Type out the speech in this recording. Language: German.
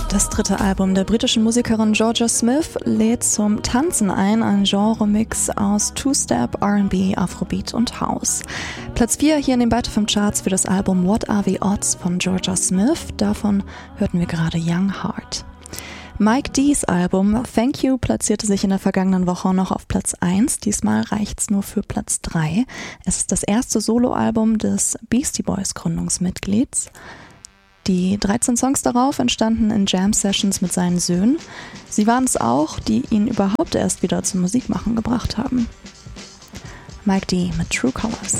Das dritte Album der britischen Musikerin Jorja Smith lädt zum Tanzen ein Genre-Mix aus Two-Step, R&B, Afrobeat und House. Platz 4 hier in den Byte Charts für das Album What Are the Odds von Jorja Smith. Davon hörten wir gerade Young Heart. Mike D's Album Thank You platzierte sich in der vergangenen Woche noch auf Platz 1. Diesmal reicht's nur für Platz 3. Es ist das erste Soloalbum des Beastie Boys Gründungsmitglieds. Die 13 Songs darauf entstanden in Jam-Sessions mit seinen Söhnen. Sie waren es auch, die ihn überhaupt erst wieder zum Musikmachen gebracht haben. Mike D mit True Colors.